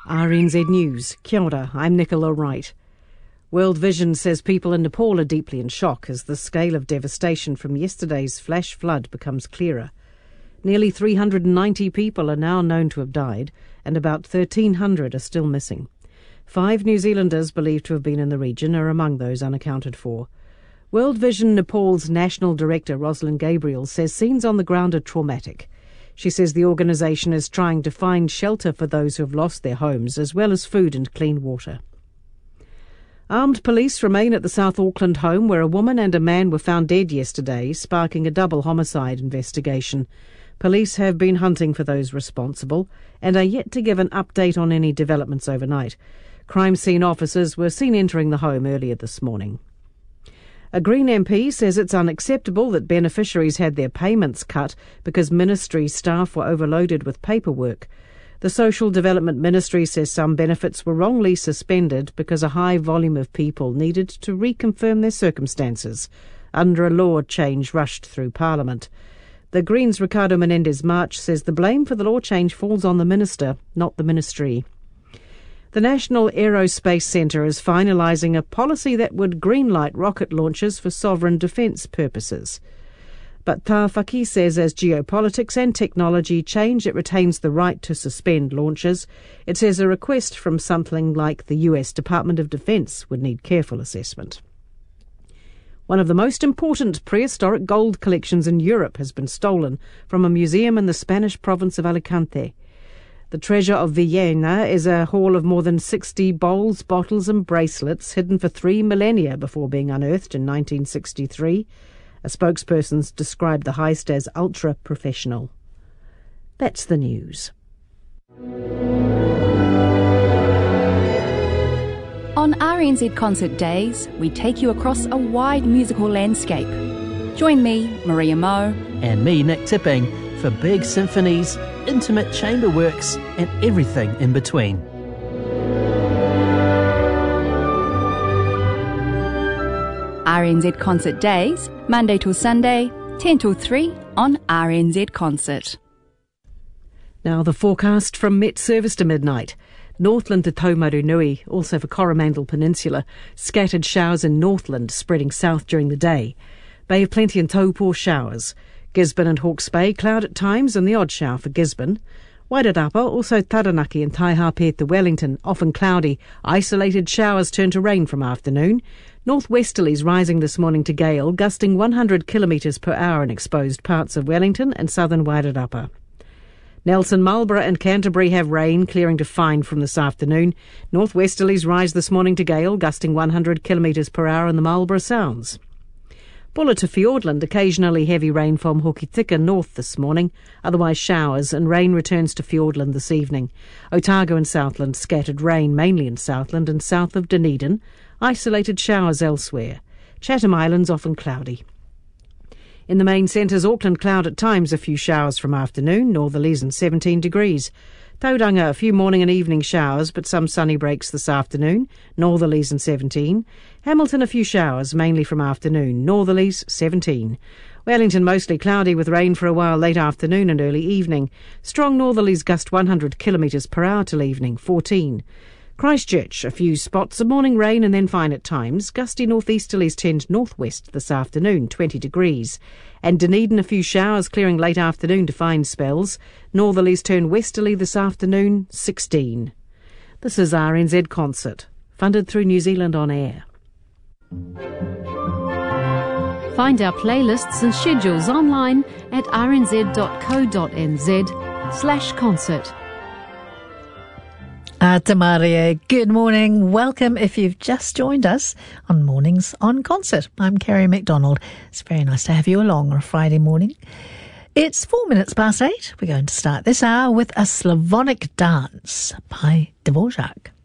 RNZ News. Kia ora, I'm Nicola Wright. World Vision says people in Nepal are deeply in shock as the scale of devastation from yesterday's flash flood becomes clearer. Nearly 390 people are now known to have died, and about 1,300 are still missing. 5 New Zealanders believed to have been in the region are among those unaccounted for. World Vision Nepal's National Director Rosalind Gabriel says scenes on the ground are traumatic. She says the organisation is trying to find shelter for those who have lost their homes, as well as food and clean water. Armed police remain at the South Auckland home where a woman and a man were found dead yesterday, sparking a double homicide investigation. Police have been hunting for those responsible and are yet to give an update on any developments overnight. Crime scene officers were seen entering the home earlier this morning. A Green MP says it's unacceptable that beneficiaries had their payments cut because ministry staff were overloaded with paperwork. The Social Development Ministry says some benefits were wrongly suspended because a high volume of people needed to reconfirm their circumstances under a law change rushed through Parliament. The Greens' Ricardo Menendez-March says the blame for the law change falls on the minister, not the ministry. The National Aerospace Centre is finalising a policy that would greenlight rocket launches for sovereign defence purposes. But Tāwhaki says as geopolitics and technology change, it retains the right to suspend launches. It says a request from something like the US Department of Defence would need careful assessment. One of the most important prehistoric gold collections in Europe has been stolen from a museum in the Spanish province of Alicante. The treasure of Villena is a haul of more than 60 bowls, bottles and bracelets hidden for 3 millennia before being unearthed in 1963. A spokesperson described the heist as ultra-professional. That's the news. On RNZ Concert Days, we take you across a wide musical landscape. Join me, Maria Moe, and me, Nick Tipping, for big symphonies, intimate chamber works, and everything in between. RNZ Concert Days, Monday till Sunday, 10 till 3 on RNZ Concert. Now the forecast from Met Service to midnight. Northland to Taumarunui, also for Coromandel Peninsula. Scattered showers in Northland, spreading south during the day. Bay of Plenty and Taupo showers. Gisborne and Hawke's Bay, cloud at times and the odd shower for Gisborne. Wairarapa, also Taranaki and Taihape to Wellington, often cloudy. Isolated showers turn to rain from afternoon. Northwesterlies rising this morning to gale, gusting 100 kilometres per hour in exposed parts of Wellington and southern Wairarapa. Nelson, Marlborough and Canterbury have rain, clearing to fine from this afternoon. Northwesterlies rise this morning to gale, gusting 100 kilometres per hour in the Marlborough Sounds. Buller to Fiordland, occasionally heavy rain from Hokitika north this morning, otherwise showers, and rain returns to Fiordland this evening. Otago and Southland, scattered rain mainly in Southland and south of Dunedin, isolated showers elsewhere. Chatham Islands often cloudy. In the main centres, Auckland cloud at times, a few showers from afternoon, northerlies and 17 degrees. Tauranga, a few morning and evening showers, but some sunny breaks this afternoon, northerlies and 17. Hamilton, a few showers, mainly from afternoon, northerlies, 17. Wellington, mostly cloudy with rain for a while late afternoon and early evening. Strong northerlies gust 100 kilometres per hour till evening, 14. Christchurch, a few spots of morning rain and then fine at times. Gusty northeasterlies tend northwest this afternoon, 20 degrees. And Dunedin, a few showers clearing late afternoon to fine spells. Northerlies turn westerly this afternoon, 16. This is RNZ Concert, funded through New Zealand On Air. Find our playlists and schedules online at rnz.co.nz/concert. Te Maria, good morning. Welcome if you've just joined us on Mornings on Concert. I'm Kerry McDonald. It's very nice to have you along on a Friday morning. It's 8 minutes. We're going to start this hour with a Slavonic dance by Dvorak.